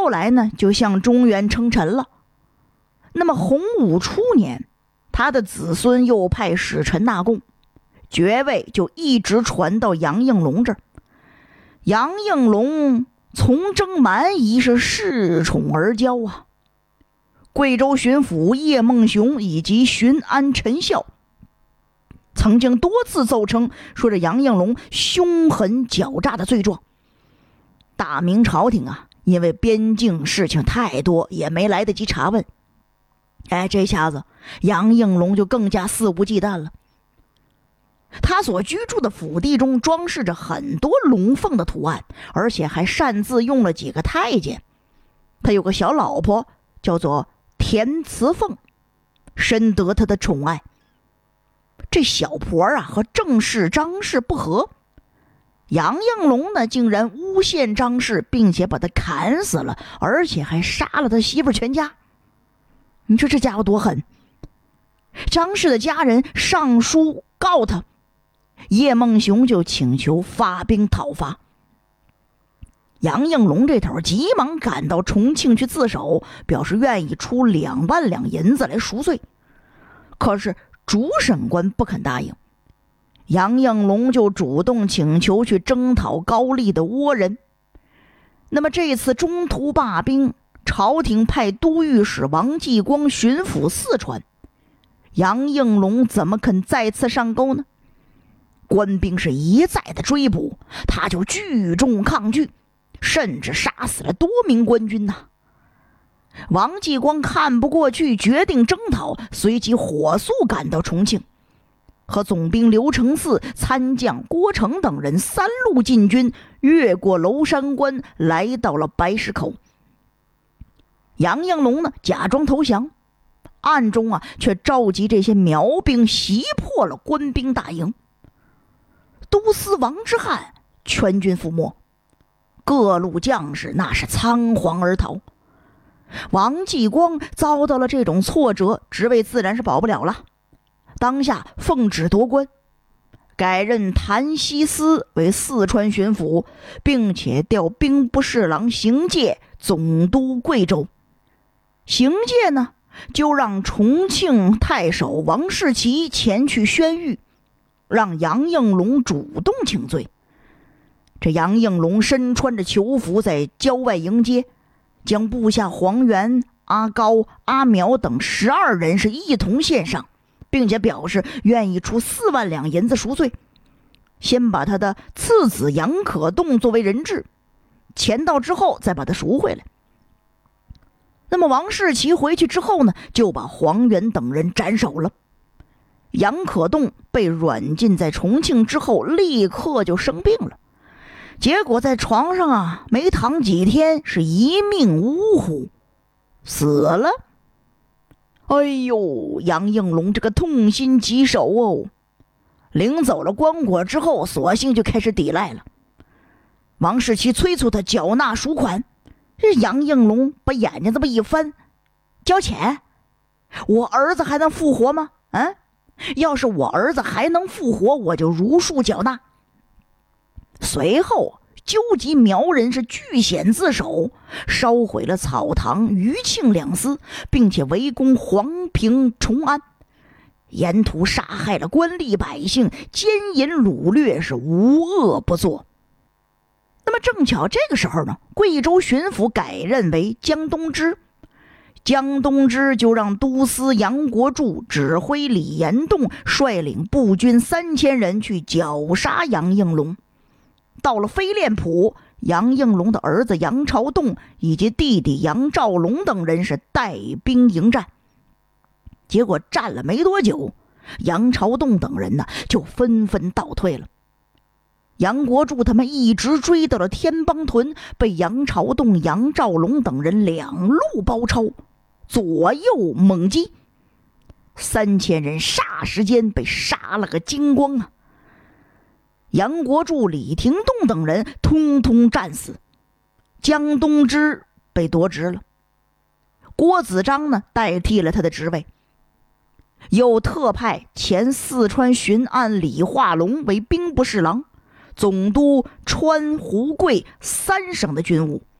后来呢，就向中原称臣了。那么洪武初年，他的子孙又派使臣纳贡，爵位就一直传到杨应龙这儿。杨应龙从征蛮夷是恃宠而骄啊。贵州巡抚叶梦熊以及巡安陈孝曾经多次奏称说这杨应龙凶狠狡诈的罪状。大明朝廷啊，因为边境事情太多，也没来得及查问。这下子杨应龙就更加肆无忌惮了。他所居住的府地中装饰着很多龙凤的图案，而且还擅自用了几个太监。他有个小老婆叫做田慈凤，深得他的宠爱。这小婆啊和正室张氏不和，杨应龙呢竟然诬陷张氏，并且把他砍死了，而且还杀了他媳妇全家。你说这家伙多狠！张氏的家人上书告他，叶梦熊就请求发兵讨伐。杨应龙这头急忙赶到重庆去自首，表示愿意出2万两银子来赎罪。可是主审官不肯答应，杨应龙就主动请求去征讨高丽的倭人。那么这次中途罢兵，朝廷派都御史王继光巡抚四川，杨应龙怎么肯再次上钩呢？官兵是一再的追捕，他就聚众抗拒，甚至杀死了多名官军呐。王继光看不过去，决定征讨，随即火速赶到重庆，和总兵刘承嗣、参将郭成等人3路进军，越过娄山关，来到了白石口。杨应龙呢假装投降，暗中却召集这些苗兵，袭破了官兵大营。都司王之汉全军覆没，各路将士那是仓皇而逃。王继光遭到了这种挫折，职位自然是保不了了。当下奉旨夺官，改任谭锡思为四川巡抚，并且调兵部侍郎邢介总督贵州。邢介呢，就让重庆太守王世奇前去宣谕，让杨应龙主动请罪。这杨应龙身穿着囚服在郊外迎接，将部下黄元、阿高、阿苗等12人是一同献上，并且表示愿意出4万两银子赎罪，先把他的次子杨可栋作为人质，钱到之后再把他赎回来。那么王世奇回去之后呢，就把黄元等人斩首了。杨可栋被软禁在重庆之后，立刻就生病了，结果在床上没躺几天，是一命呜呼，死了。哎呦，杨应龙这个痛心疾首哦！领走了棺椁之后，索性就开始抵赖了。王世奇催促他缴纳赎款，这杨应龙把眼睛这么一翻，交钱？我儿子还能复活吗？要是我儿子还能复活，我就如数缴纳。随后纠集苗人是据险自首，烧毁了草堂、余庆2司，并且围攻黄平、崇安，沿途杀害了官吏百姓，奸淫掳掠，是无恶不作。那么正巧这个时候呢，贵州巡抚改任为江东之，江东之就让都司杨国柱指挥李延栋率领步军3000人去绞杀杨应龙。到了飞练浦，杨应龙的儿子杨朝栋以及弟弟杨兆龙等人是带兵迎战，结果战了没多久，杨朝栋等人呢就纷纷倒退了。杨国柱他们一直追到了天帮屯，被杨朝栋、杨兆龙等人2路包抄，左右猛击，3000人霎时间被杀了个精光啊！杨国柱、李廷栋等人通通战死，江东之被夺职了，郭子章呢代替了他的职位，又特派前四川巡按李化龙为兵部侍郎，总督川湖贵3省的军务。